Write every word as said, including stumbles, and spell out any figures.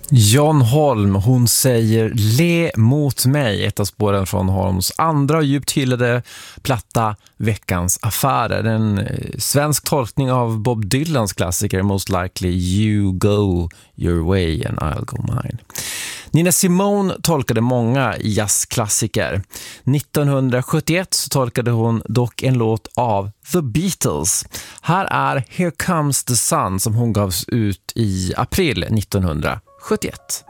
John Holm, hon säger le mot mig, ett av spåren från Holms andra och djupt hyllade platta Veckans affärer. En svensk tolkning av Bob Dylans klassiker Most Likely You Go Your Way and I'll Go Mine. Nina Simone tolkade många jazzklassiker. nittonhundrasjuttioett så tolkade hon dock en låt av The Beatles. Här är Here Comes the Sun som hon gavs ut i april nittonhundrasjuttioett.